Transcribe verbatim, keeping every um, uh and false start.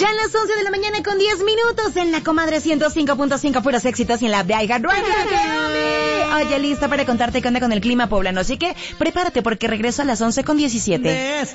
Ya en las once de la mañana con diez minutos en la comadre ciento cinco punto cinco puros éxitos y en la Vieja Radio. Oye, lista para contarte qué onda con el clima poblano. Así que prepárate porque regreso a las once con diecisiete.